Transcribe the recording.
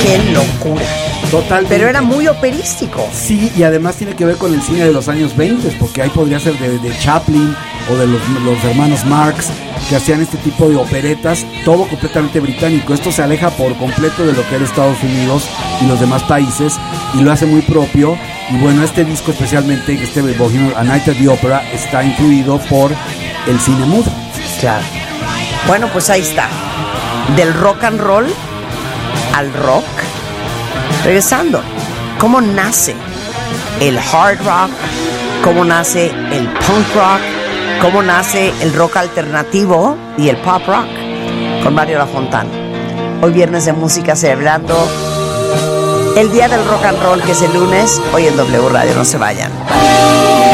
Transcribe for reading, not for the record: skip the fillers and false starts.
¡Qué locura! Totalmente. Pero era muy operístico. Sí, y además tiene que ver con el cine de los años 20, porque ahí podría ser de Chaplin o de los hermanos Marx, que hacían este tipo de operetas, todo completamente británico. Esto se aleja por completo de lo que era Estados Unidos y los demás países, y lo hace muy propio. Y bueno, este disco especialmente, este Bohemian A Night at the Opera, está influido por el cine mudo. Claro. Bueno, pues ahí está. Del rock and roll al rock. Regresando, ¿cómo nace el hard rock? ¿Cómo nace el punk rock? ¿Cómo nace el rock alternativo y el pop rock? Con Mario Lafontana. Hoy viernes de música, celebrando el día del rock and roll, que es el lunes, hoy en W Radio. No se vayan.